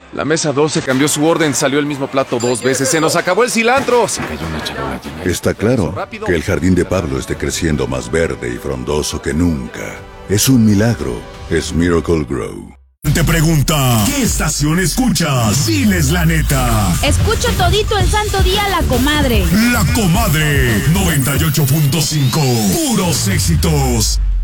La mesa 12 cambió su orden, salió el mismo plato 2 veces. ¡Se nos acabó el cilantro! Se cayó una charola llena de Está claro que el jardín de Pablo esté creciendo más verde y frondoso que nunca. Es un milagro. Es Miracle Grow. Te pregunta, ¿qué estación escuchas? Diles la neta. Escucho todito el santo día La Comadre. La Comadre 98.5. Puros éxitos.